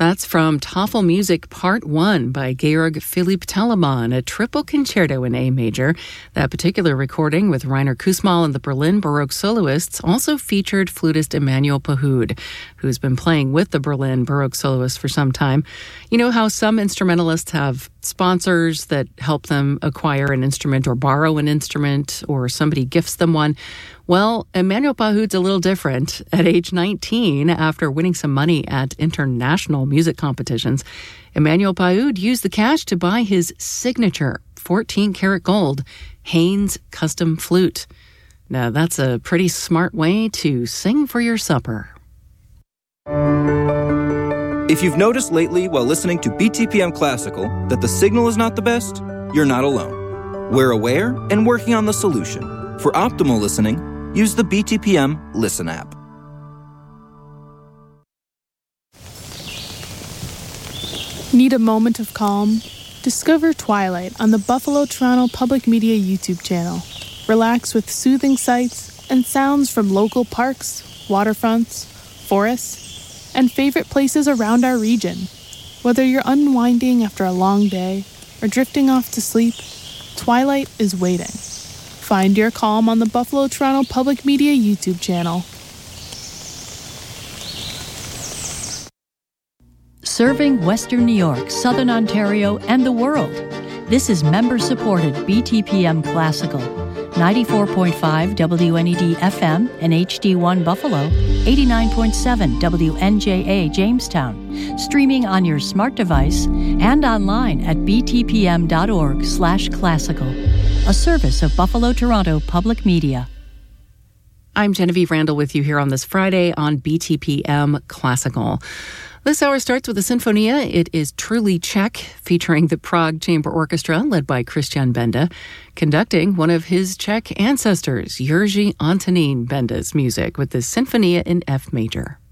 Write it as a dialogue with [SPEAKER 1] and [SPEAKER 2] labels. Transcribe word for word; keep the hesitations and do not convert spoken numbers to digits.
[SPEAKER 1] That's from Tafel Music Part one by Georg Philipp Telemann, a triple concerto in A major. That particular recording with Rainer Kussmaul and the Berlin Baroque Soloists also featured flutist Emmanuel Pahud, who's been playing with the Berlin Baroque Soloists for some time. You know how some instrumentalists have sponsors that help them acquire an instrument or borrow an instrument, or somebody gifts them one? Well, Emmanuel Pahud's a little different. At age nineteen, after winning some money at international music competitions, Emmanuel Pahud used the cash to buy his signature fourteen karat gold Haynes custom flute. Now, that's a pretty smart way to sing for your supper.
[SPEAKER 2] If you've noticed lately while listening to B T P M Classical that the signal is not the best, you're not alone. We're aware and working on the solution. For optimal listening, use the B T P M Listen app.
[SPEAKER 3] Need a moment of calm? Discover Twilight on the Buffalo Toronto Public Media YouTube channel. Relax with soothing sights and sounds from local parks, waterfronts, forests, and favorite places around our region. Whether you're unwinding after a long day or drifting off to sleep, Twilight is waiting. Find your calm on the Buffalo Toronto Public Media YouTube channel.
[SPEAKER 4] Serving Western New York, Southern Ontario, and the world. This is member-supported B T P M Classical. ninety-four point five W N E D F M and H D one Buffalo, eighty-nine point seven W N J A Jamestown, streaming on your smart device and online at btpm.org slash classical, a service of Buffalo Toronto Public Media.
[SPEAKER 1] I'm Genevieve Randall with you here on this Friday on B T P M Classical. This hour starts with a Sinfonia. It is truly Czech, featuring the Prague Chamber Orchestra, led by Christian Benda, conducting one of his Czech ancestors, Jiří Antonín Benda's music with the Sinfonia in F major.